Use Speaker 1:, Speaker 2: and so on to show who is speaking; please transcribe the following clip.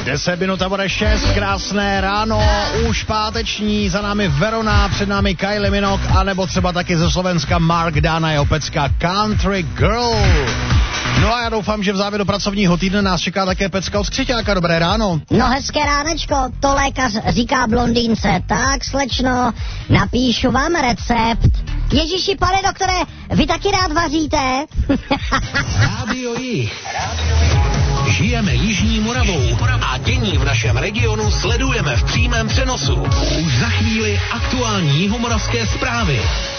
Speaker 1: 10 minut a bude 6, krásné ráno, už páteční, za námi Verona, před námi Kylie Minogue, anebo třeba taky ze Slovenska Mark Dana, jeho pecka Country Girl. No a já doufám, že v závěru pracovního týdne nás čeká také pecka od Křiťáka. Dobré ráno.
Speaker 2: No hezké ránečko, to lékař říká blondýnce. Tak, slečno, napíšu vám recept. Ježíši, pane doktore, vy taky rád vaříte?
Speaker 3: Rádio Jih. Žijeme Jižní Moravou a dění v našem regionu sledujeme v přímém přenosu. Už za chvíli aktuální jihomoravské zprávy.